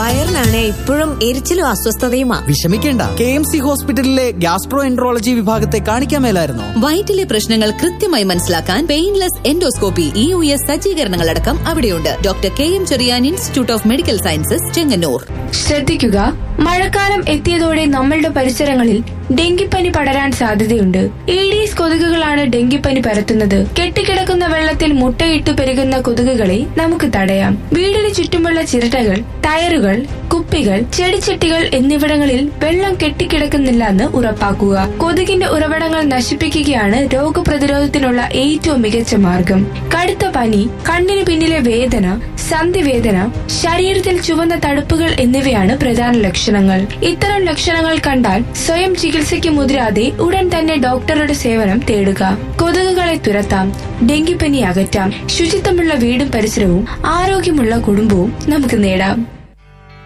വയറിനാണ് ഇപ്പോഴും എരിച്ചിലും അസ്വസ്ഥതയുമാ. വിഷമിക്കേണ്ട, KMC ഹോസ്പിറ്റലിലെ ഗ്യാസ്ട്രോ എൻട്രോളജി വിഭാഗത്തെ കാണിക്കാൻ മേലായിരുന്നോ? വയറ്റിലെ പ്രശ്നങ്ങൾ കൃത്യമായി മനസ്സിലാക്കാൻ പെയിൻലെസ് എൻഡോസ്കോപ്പി, EUS സജ്ജീകരണങ്ങളടക്കം അവിടെയുണ്ട്. Doctor KM Cherian institute of medical sciences, Chengannur. ശ്രദ്ധിക്കുക, മഴക്കാലം എത്തിയതോടെ നമ്മളുടെ പരിസരങ്ങളിൽ ഡെങ്കിപ്പനി പടരാൻ സാധ്യതയുണ്ട്. ഈഡീസ് കൊതുകുകളാണ് ഡെങ്കിപ്പനി പരത്തുന്നത്. കെട്ടിക്കിടക്കുന്ന വെള്ളത്തിൽ മുട്ടയിട്ട് പെരുകുന്ന കൊതുകുകളെ നമുക്ക് തടയാം. വീടിന് ചുറ്റുമുള്ള ചിരട്ടകൾ, ടയറുകൾ, കുപ്പികൾ, ചെടിച്ചട്ടികൾ എന്നിവിടങ്ങളിൽ വെള്ളം കെട്ടിക്കിടക്കുന്നില്ലെന്ന് ഉറപ്പാക്കുക. കൊതുകിന്റെ ഉറവിടങ്ങൾ നശിപ്പിക്കുകയാണ് രോഗപ്രതിരോധത്തിനുള്ള ഏറ്റവും മികച്ച മാർഗം. കടുത്ത പനി, കണ്ണിന് പിന്നിലെ വേദന, സന്ധിവേദന, ശരീരത്തിൽ ചുവന്ന തടുപ്പുകൾ എന്നിവയാണ് പ്രധാന ലക്ഷണങ്ങൾ. ഇത്തരം ലക്ഷണങ്ങൾ കണ്ടാൽ സ്വയം ചികിത്സയ്ക്ക് മുതിരാതെ ഉടൻ തന്നെ ഡോക്ടറുടെ സേവനം തേടുക. കൊതുകുകളെ തുരത്താം, ഡെങ്കിപ്പനി അകറ്റാം. ശുചിത്വമുള്ള വീടും പരിസരവും ആരോഗ്യമുള്ള കുടുംബവും നമുക്ക് നേടാം.